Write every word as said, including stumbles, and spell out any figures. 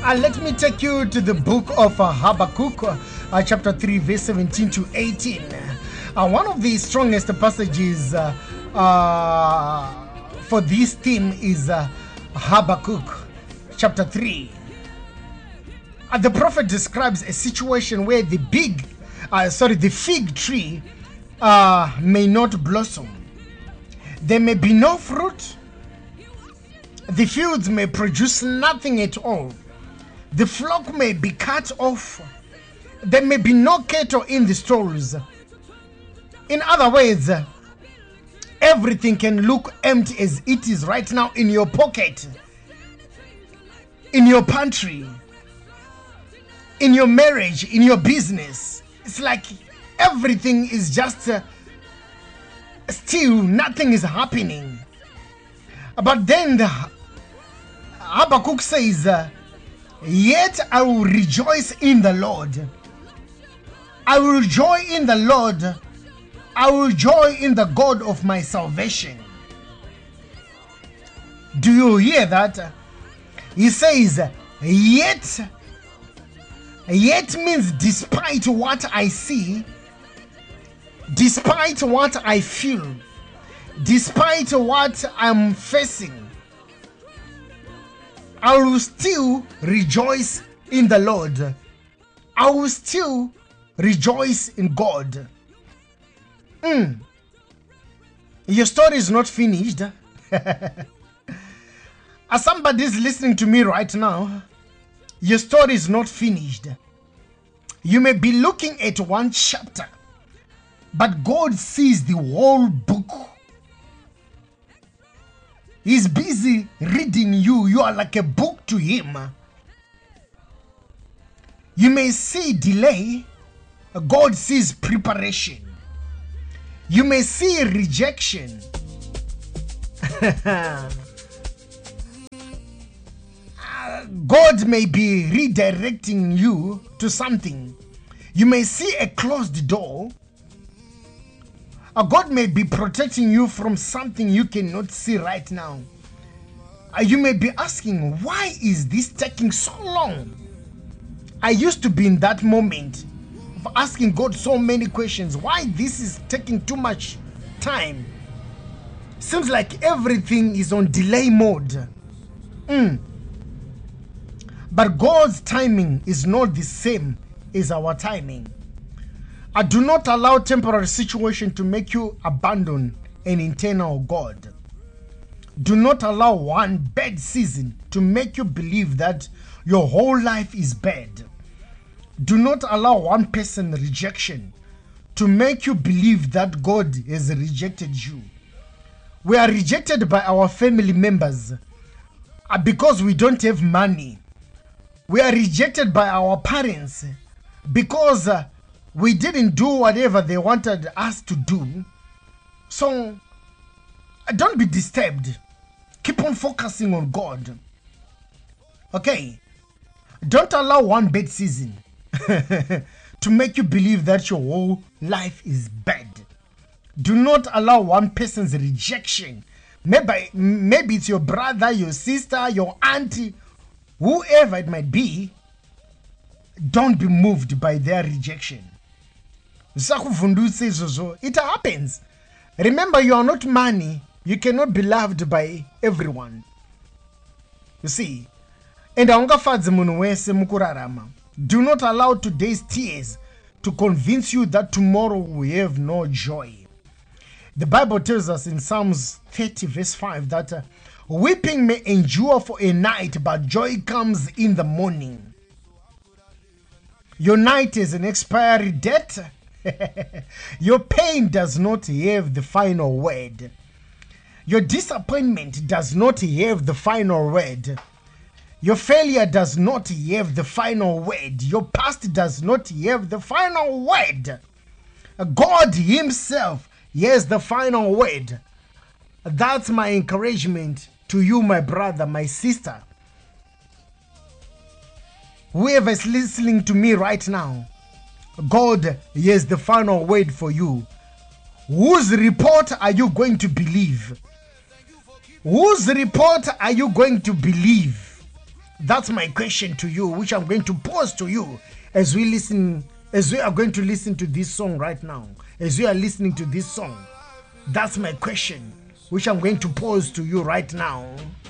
Uh, let me take you to the book of uh, Habakkuk, uh, chapter three, verse seventeen to eighteen. Uh, one of the strongest passages uh, uh, for this theme is uh, Habakkuk, chapter three. Uh, the prophet describes a situation where the big, uh, sorry, the fig tree uh, may not blossom. There may be no fruit. The fields may produce nothing at all. The flock may be cut off. There may be no cattle in the stalls. In other words, everything can look empty as it is right now in your pocket, in your pantry, in your marriage, in your business. It's like everything is just uh, still, nothing is happening. But then the Habakkuk says, uh, yet I will rejoice in the Lord. I will joy in the Lord. I will joy in the God of my salvation. Do you hear that? He says, yet, yet means despite what I see, despite what I feel, despite what I'm facing, I will still rejoice in the Lord. I will still rejoice in God. Mm. Your story is not finished. As somebody is listening to me right now, your story is not finished. You may be looking at one chapter, but God sees the whole book. He's busy reading you. You are like a book to him. You may see delay. God sees preparation. You may see rejection. God may be redirecting you to something. You may see a closed door. God may be protecting you from something you cannot see right now. You may be asking, why is this taking so long? I used to be in that moment of asking God so many questions. Why this is taking too much time? Seems like everything is on delay mode. Mm. But God's timing is not the same as our timing. I do not allow temporary situation to make you abandon an internal God. Do not allow one bad season to make you believe that your whole life is bad. Do not allow one person rejection to make you believe that God has rejected you. We are rejected by our family members because we don't have money. We are rejected by our parents because uh, we didn't do whatever they wanted us to do. So don't be disturbed. Keep on focusing on God. Okay? Don't allow one bad season to make you believe that your whole life is bad. Do not allow one person's rejection. Maybe, maybe it's your brother, your sister, your auntie, whoever it might be. Don't be moved by their rejection. It happens. Remember, you are not money. You cannot be loved by everyone. You see. And do not allow today's tears to convince you that tomorrow we have no joy. The Bible tells us in Psalms thirty verse five that uh, weeping may endure for a night, but joy comes in the morning. Your night is an expiry date. Your pain does not have the final word. Your disappointment does not have the final word. Your failure does not have the final word. Your past does not have the final word. God himself has the final word. That's my encouragement to you, my brother, my sister. Whoever is listening to me right now, God has the final word for you. Whose report are you going to believe? Whose report are you going to believe? That's my question to you, which I'm going to pose to you as we listen, as we are going to listen to this song right now. As we are listening to this song, that's my question, which I'm going to pose to you right now.